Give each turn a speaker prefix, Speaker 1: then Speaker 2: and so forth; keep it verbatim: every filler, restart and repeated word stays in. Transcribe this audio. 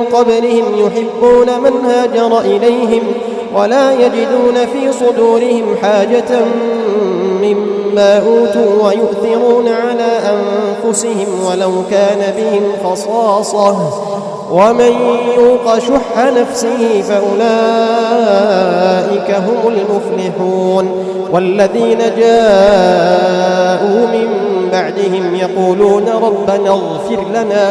Speaker 1: قبلهم يحبون من هاجر إليهم ولا يجدون في صدورهم حاجة مما أوتوا ويؤثرون على أنفسهم ولو كان بهم خصاصة ومن يوق شح نفسه فأولئك هم المفلحون. والذين جاءوا من بعدهم يقولون ربنا اغفر لنا